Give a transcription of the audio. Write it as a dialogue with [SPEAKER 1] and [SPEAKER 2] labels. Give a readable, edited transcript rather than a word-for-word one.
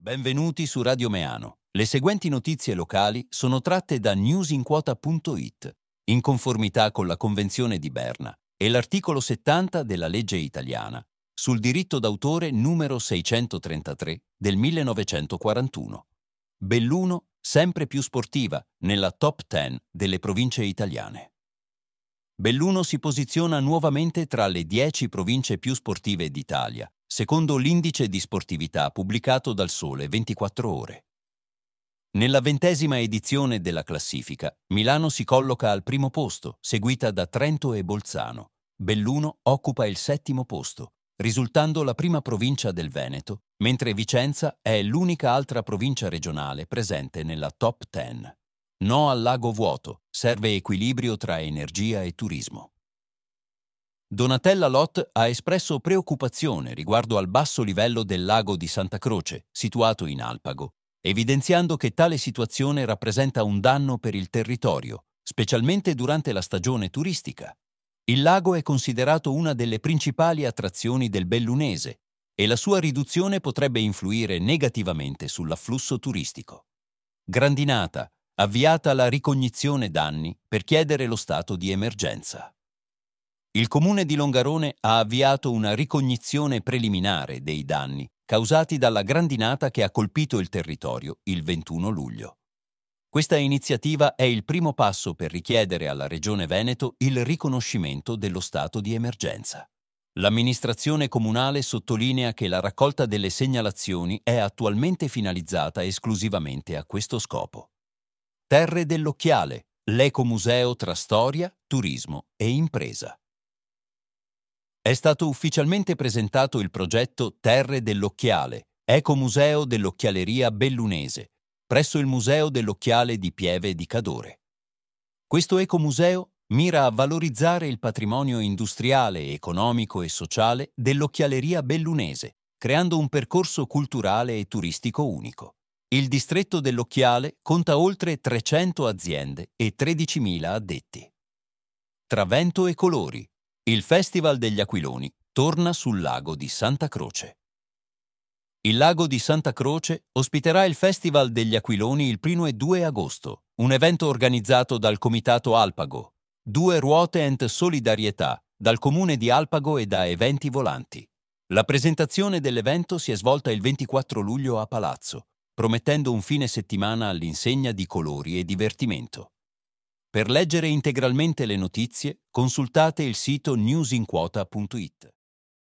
[SPEAKER 1] Benvenuti su Radio Meano. Le seguenti notizie locali sono tratte da newsinquota.it, in conformità con la Convenzione di Berna e l'articolo 70 della legge italiana sul diritto d'autore numero 633 del 1941. Belluno sempre più sportiva nella top 10 delle province italiane. Belluno si posiziona nuovamente tra le 10 province più sportive d'Italia, secondo l'indice di sportività pubblicato dal Sole 24 Ore. Nella 20ª edizione della classifica, Milano si colloca al primo posto, seguita da Trento e Bolzano. Belluno occupa il 7° posto, risultando la prima provincia del Veneto, mentre Vicenza è l'unica altra provincia regionale presente nella top 10. No al lago vuoto, serve equilibrio tra energia e turismo. Donatella Lot ha espresso preoccupazione riguardo al basso livello del lago di Santa Croce, situato in Alpago, evidenziando che tale situazione rappresenta un danno per il territorio, specialmente durante la stagione turistica. Il lago è considerato una delle principali attrazioni del Bellunese e la sua riduzione potrebbe influire negativamente sull'afflusso turistico. Grandinata, avviata la ricognizione danni per chiedere lo stato di emergenza. Il Comune di Longarone ha avviato una ricognizione preliminare dei danni causati dalla grandinata che ha colpito il territorio il 21 luglio. Questa iniziativa è il primo passo per richiedere alla Regione Veneto il riconoscimento dello stato di emergenza. L'amministrazione comunale sottolinea che la raccolta delle segnalazioni è attualmente finalizzata esclusivamente a questo scopo. Terre dell'Occhiale, l'ecomuseo tra storia, turismo e impresa. È stato ufficialmente presentato il progetto Terre dell'Occhiale, ecomuseo dell'occhialeria bellunese, presso il Museo dell'Occhiale di Pieve di Cadore. Questo ecomuseo mira a valorizzare il patrimonio industriale, economico e sociale dell'occhialeria bellunese, creando un percorso culturale e turistico unico. Il distretto dell'Occhiale conta oltre 300 aziende e 13.000 addetti. Tra vento e colori, il Festival degli Aquiloni torna sul lago di Santa Croce. Il lago di Santa Croce ospiterà il Festival degli Aquiloni il 1 e 2 agosto, un evento organizzato dal Comitato Alpago, Due Ruote ent Solidarietà, dal Comune di Alpago e da Eventi Volanti. La presentazione dell'evento si è svolta il 24 luglio a Palazzo, promettendo un fine settimana all'insegna di colori e divertimento. Per leggere integralmente le notizie, consultate il sito newsinquota.it.